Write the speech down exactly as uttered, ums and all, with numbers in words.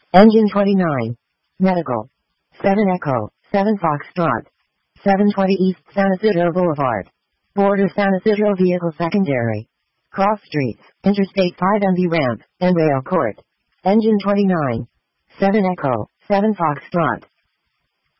Engine twenty-nine. Medical. seven Echo, seven Foxtrot. seven twenty East San Isidro Boulevard. Border San Isidro Vehicle Secondary. Cross Streets, Interstate five M V Ramp, and Rail Court. Engine twenty-nine. seven Echo, seven Foxtrot.